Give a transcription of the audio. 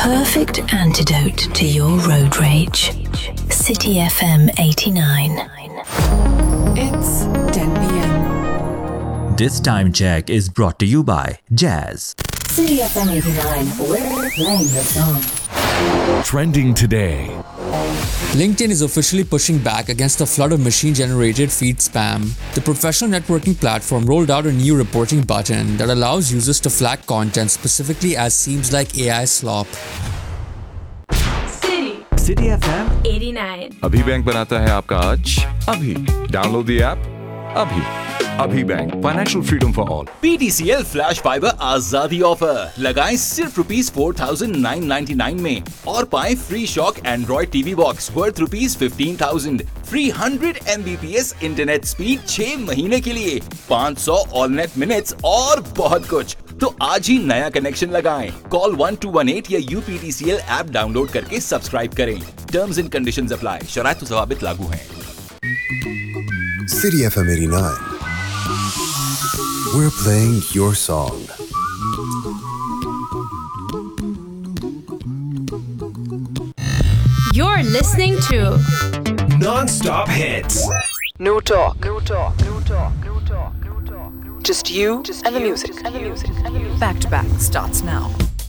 perfect antidote to your road rage. City FM 89. It's 10 p.m. This time check is brought to you by Jazz. City FM 89, we're playing your song. Trending today. LinkedIn is officially pushing back against the flood of machine-generated feed spam. The professional networking platform rolled out a new reporting button that allows users to flag content specifically as seems like AI slop. City FM 89. अभी bank बनाता है आपका आज अभी download the app अभी bank financial freedom for all PTCL flash fibre आजादी offer लगाएं सिर्फ ₹4,999 में और पाएं free shock Android TV box worth ₹15,000 free 100 Mbps internet speed 6 महीने के लिए 500 ऑल नेट मिनट्स और बहुत कुछ। तो आज ही नया कनेक्शन लगाएं। कॉल 1218 या UPTCL ऐप डाउनलोड करके सब्सक्राइब करें। Terms and conditions apply. शराइत व ज़वाबित लागू हैं। City FM 89. We're playing your song. You're listening to Non-stop hits. No talk. Just you and the music. Back to back starts now.